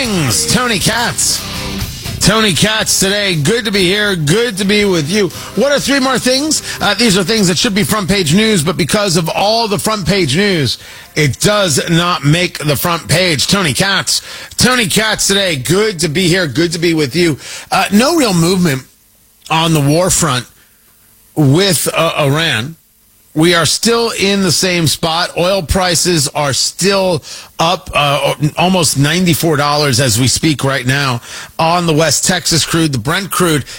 mornings, Tony Katz. Tony Katz today. Good to be here. Good to be with you. What are three more things? These are things that should be front page news, but because of all the front page news, it does not make the front page. Tony Katz. Tony Katz today. Good to be here. Good to be with you. No real movement on the war front with Iran. We are still in the same spot. Oil prices are still up almost $94 as we speak right now on the West Texas crude. The Brent crude